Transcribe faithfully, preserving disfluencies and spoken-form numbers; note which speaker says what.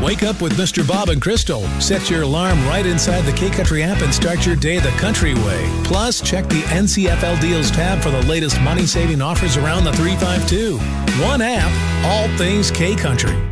Speaker 1: Wake up with Mister Bob and Crystal. Set your alarm right inside the K-Country app and start your day the country way. Plus, check the N C F L Deals tab for the latest money-saving offers around the three five two. One app, all things K-Country.